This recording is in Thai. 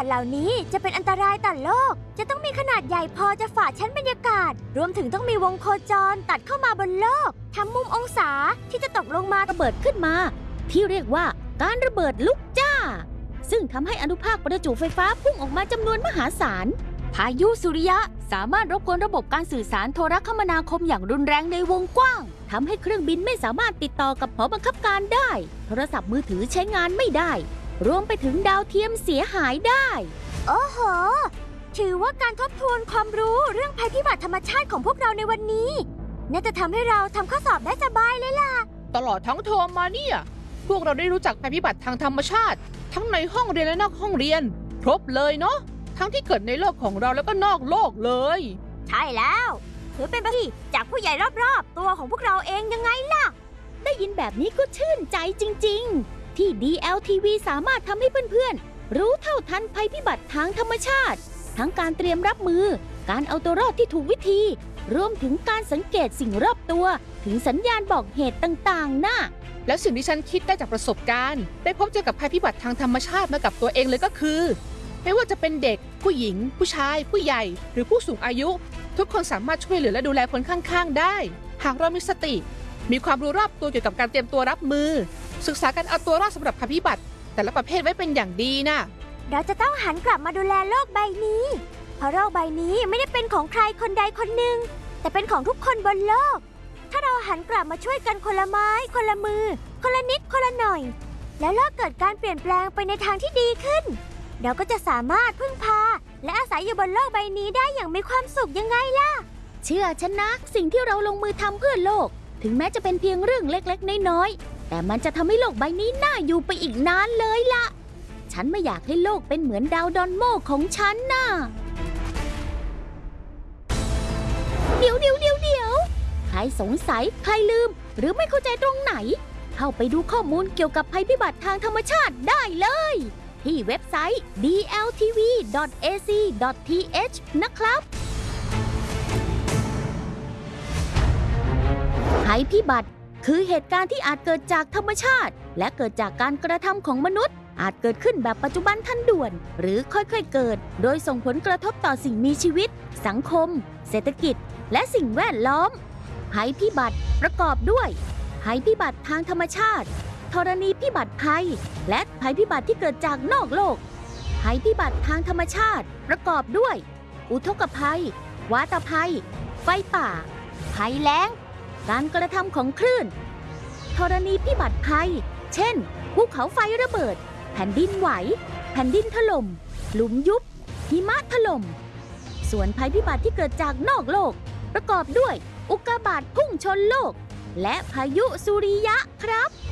เหล่านี้จะเป็นอันตรายต่อโลกจะต้องมีขนาดใหญ่พอจะฝ่าชั้นบรรยากาศรวมถึงต้องมีวงโคจรตัดเข้ามาบนโลกทำมุมองศาที่จะตกลงมาระเบิดขึ้นมาที่เรียกว่าการระเบิดลูกจ้าซึ่งทำให้อนุภาคประจุไฟฟ้าพุ่งออกมาจำนวนมหาศาลพายุสุริยะสามารถรบกวนระบบการสื่อสารโทรคมนาคมอย่างรุนแรงในวงกว้างทำให้เครื่องบินไม่สามารถติดต่อกับหอบังคับการได้โทรศัพท์มือถือใช้งานไม่ได้รวมไปถึงดาวเทียมเสียหายได้โอ้โหถือว่าการทบทวนความรู้เรื่องภัยพิบัติธรรมชาติของพวกเราในวันนี้น่าจะทำให้เราทำข้อสอบได้สบายเลยล่ะตลอดทั้งเทอมมาเนี่ยพวกเราได้รู้จักภัยพิบัติทางธรรมชาติทั้งในห้องเรียนและนอกห้องเรียนครบเลยเนาะทั้งที่เกิดในโลกของเราแล้วก็นอกโลกเลยใช่แล้วถือเป็นที่จากผู้ใหญ่รอบๆตัวของพวกเราเองยังไงล่ะได้ยินแบบนี้ก็ชื่นใจจริงๆที่ DLTV สามารถทำให้เพื่อนๆรู้เท่าทันภัยพิบัติทางธรรมชาติทั้งการเตรียมรับมือการเอาตัวรอดที่ถูกวิธีรวมถึงการสังเกตสิ่งรอบตัวถึงสัญญาณบอกเหตุต่างๆน่ะแล้วสิ่งที่ฉันคิดได้จากประสบการณ์ได้พบเจอกับภัยพิบัติทางธรรมชาติมากับตัวเองเลยก็คือไม่ว่าจะเป็นเด็กผู้หญิงผู้ชายผู้ใหญ่หรือผู้สูงอายุทุกคนสามารถช่วยเหลือและดูแลคนข้างๆได้หากเรามีสติมีความรู้รอบตัวเกี่ยวกับการเตรียมตัวรับมือศึกษาการเอาตัวรอดสำหรับภัยพิบัติแต่ละประเภทไว้เป็นอย่างดีนะเราจะต้องหันกลับมาดูแลโลกใบนี้เพราะโลกใบนี้ไม่ได้เป็นของใครคนใดคนหนึ่งแต่เป็นของทุกคนบนโลกถ้าเราหันกลับมาช่วยกันคนละไม้คนละมือคนละนิดคนละหน่อยแล้วโลกเกิดการเปลี่ยนแปลงไปในทางที่ดีขึ้นเราก็จะสามารถพึ่งพาและอาศัยอยู่บนโลกใบนี้ได้อย่างมีความสุขยังไงล่ะเชื่อฉันนะสิ่งที่เราลงมือทำเพื่อโลกถึงแม้จะเป็นเพียงเรื่องเล็กๆน้อยๆแต่มันจะทำให้โลกใบนี้น่าอยู่ไปอีกนานเลยล่ะฉันไม่อยากให้โลกเป็นเหมือนดาวดอนโมของฉันน่ะเดี๋ยวใครสงสัยใครลืมหรือไม่เข้าใจตรงไหนเข้าไปดูข้อมูลเกี่ยวกับภัยพิบัติทางธรรมชาติได้เลยที่เว็บไซต์ dltv.ac.th นะครับภัยพิบัติคือเหตุการณ์ที่อาจเกิดจากธรรมชาติและเกิดจากการกระทำของมนุษย์อาจเกิดขึ้นแบบปัจจุบันทันด่วนหรือค่อยๆเกิดโดยส่งผลกระทบต่อสิ่งมีชีวิตสังคมเศรษฐกิจและสิ่งแวดล้อมภัยพิบัติประกอบด้วยภัยพิบัติทางธรรมชาติธรณีพิบัติภัยและภัยพิบัติที่เกิดจากนอกโลกภัยพิบัติทางธรรมชาติประกอบด้วยอุทกภัยวาตภัยไฟป่าภัยแล้งการกระทำของคลื่นธรณีพิบัติภัยเช่นภูเขาไฟระเบิดแผ่นดินไหวแผ่นดินถล่มหลุมยุบหิมะถล่มส่วนภัยพิบัติที่เกิดจากนอกโลกประกอบด้วยอุกกาบาตพุ่งชนโลกและพายุสุริยะครับ